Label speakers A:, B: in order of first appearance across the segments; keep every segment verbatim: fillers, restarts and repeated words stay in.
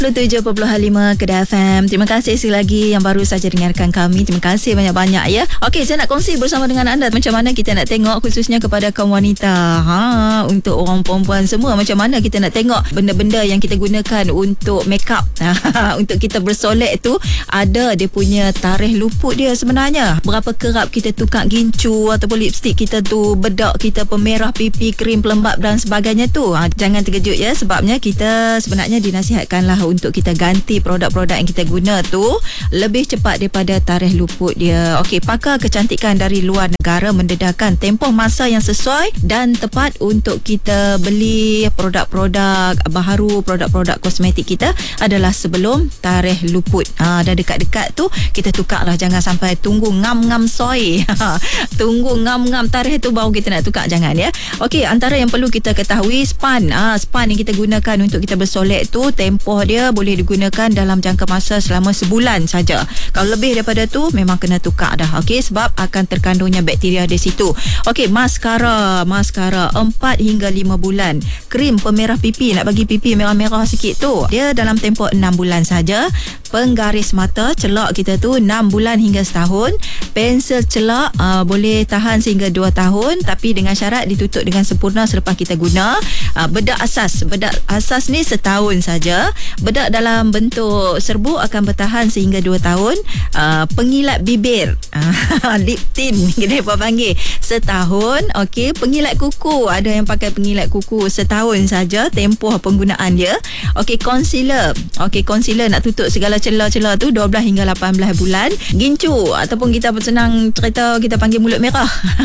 A: tujuh puluh lima Kedah F M. Terima kasih sekali lagi yang baru saja dengarkan kami. Terima kasih banyak-banyak ya. Okey, saya nak kongsi bersama dengan anda macam mana kita nak tengok khususnya kepada kaum wanita. Ha, untuk orang perempuan semua macam mana kita nak tengok benda-benda yang kita gunakan untuk make up. Untuk kita bersolek tu ada dia punya tarikh luput dia sebenarnya. Berapa kerap kita tukar gincu ataupun lipstick kita tu, bedak kita, pemerah pipi, krim pelembap dan sebagainya tu. Ha, jangan terkejut ya, sebabnya kita sebenarnya dinasihatkanlah untuk kita ganti produk-produk yang kita guna tu lebih cepat daripada tarikh luput dia. Okey, pakar kecantikan dari luar negara mendedahkan tempoh masa yang sesuai dan tepat untuk kita beli produk-produk baharu, produk-produk kosmetik kita adalah sebelum tarikh luput. Ha, dah dekat-dekat tu kita tukarlah, jangan sampai tunggu ngam-ngam soi. Tunggu ngam-ngam tarikh tu baru kita nak tukar, jangan ya. Okey, antara yang perlu kita ketahui span. Ha, span yang kita gunakan untuk kita bersolek tu tempoh dia boleh digunakan dalam jangka masa selama sebulan saja. Kalau lebih daripada tu memang kena tukar dah. Okey, sebab akan terkandungnya bakteria di situ. Okey, maskara, maskara empat hingga lima bulan. Krim pemerah pipi, nak bagi pipi merah-merah sikit tu, dia dalam tempoh enam bulan saja. Penggaris mata, celak kita tu enam bulan hingga setahun. Pensel celak uh, boleh tahan sehingga dua tahun, tapi dengan syarat ditutup dengan sempurna selepas kita guna. Uh, bedak asas, bedak asas ni setahun saja. Bedak dalam bentuk serbuk akan bertahan sehingga dua tahun. Uh, pengilat bibir, uh, lip tint kita panggil, setahun. Okey, pengilat kuku, ada yang pakai pengilat kuku, setahun saja tempoh penggunaan dia. Okey, concealer. Okey, concealer nak tutup segala celah-celah tu dua belas hingga lapan belas bulan. Gincu ataupun kita senang cerita kita panggil mulut merah,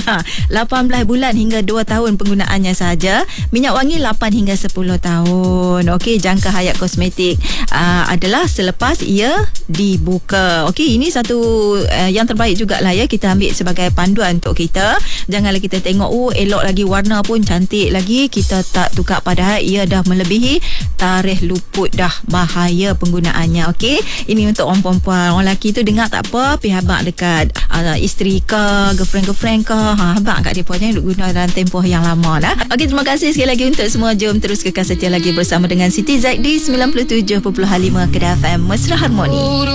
A: lapan belas bulan hingga dua tahun penggunaannya saja. Minyak wangi lapan hingga sepuluh tahun. Okey, jangka hayat kosmetik uh, adalah selepas ia dibuka. Okey, ini satu uh, yang terbaik jugalah ya, kita ambil sebagai panduan untuk kita. Janganlah kita tengok oh elok lagi, warna pun cantik lagi, kita tak tukar padahal ia dah melebihi tarikh luput dah. Bahaya penggunaannya. Okey, ini untuk orang perempuan. Orang lelaki tu dengar tak apa, pergi habaq dekat uh, isteri ke, girlfriend-girlfriend ke, ha, habaq kat dia pun, jangan guna dalam tempoh yang lama dah. Okey, terima kasih sekali lagi untuk semua. Jom terus kekal setia lagi bersama dengan Siti Zaid di sembilan puluh tujuh perpuluhan lima Kedah F M, Mesra Harmoni.